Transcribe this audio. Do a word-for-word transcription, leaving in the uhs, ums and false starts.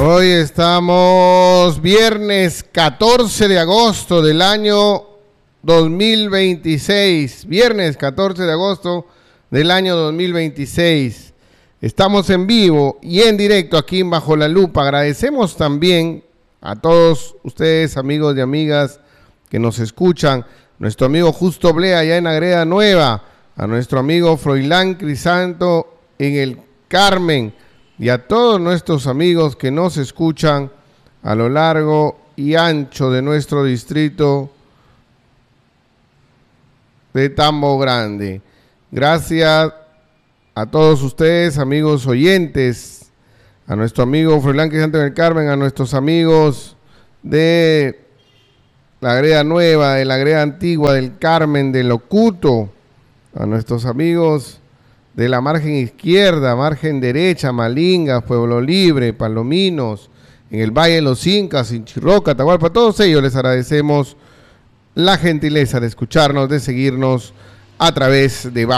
Hoy estamos viernes catorce de agosto del año dos mil veintiséis. Viernes catorce de agosto del año dos mil veintiséis. Estamos en vivo y en directo aquí en Bajo la Lupa. Agradecemos también a todos ustedes, amigos y amigas que nos escuchan. Nuestro amigo Justo Blea allá en Agreda Nueva. A nuestro amigo Froilán Crisanto en el Carmen. Y a todos nuestros amigos que nos escuchan a lo largo y ancho de nuestro distrito de Tambo Grande. Gracias a todos ustedes, amigos oyentes, a nuestro amigo Froilán Crisanto en el Carmen, a nuestros amigos de la Agreda Nueva, de la Agreda Antigua, del Carmen, del Locuto, a nuestros amigos de la margen izquierda, margen derecha, Malinga, Pueblo Libre, Palominos, en el Valle de los Incas, en Chirroca, Atahualpa, a todos ellos les agradecemos la gentileza de escucharnos, de seguirnos a través de